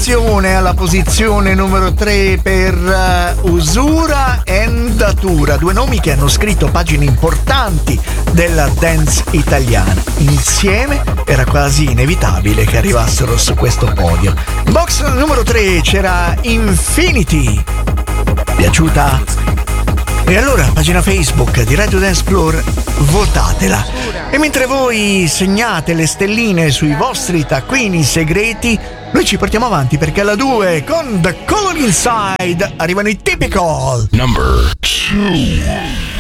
attenzione alla posizione numero 3 per Usura e Datura, due nomi che hanno scritto pagine importanti della dance italiana. Insieme era quasi inevitabile che arrivassero su questo podio. In box numero 3 c'era Infinity. Piaciuta? E allora, pagina Facebook di Radio Dance Floor, votatela. E mentre voi segnate le stelline sui vostri taccuini segreti, noi ci portiamo avanti perché alla 2 con The Color Inside arrivano i Typical. Number 2.